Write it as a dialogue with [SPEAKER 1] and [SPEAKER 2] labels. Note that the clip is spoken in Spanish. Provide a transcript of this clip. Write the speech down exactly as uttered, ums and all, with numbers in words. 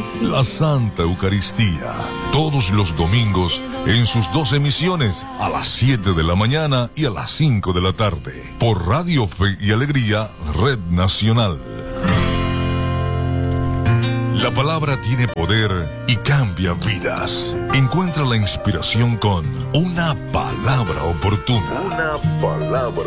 [SPEAKER 1] La Santa Eucaristía, todos los domingos en sus dos emisiones, a las siete de la mañana y a las cinco de la tarde, por Radio Fe y Alegría, Red Nacional. La palabra tiene poder y cambia vidas. Encuentra la inspiración con una palabra oportuna. Una palabra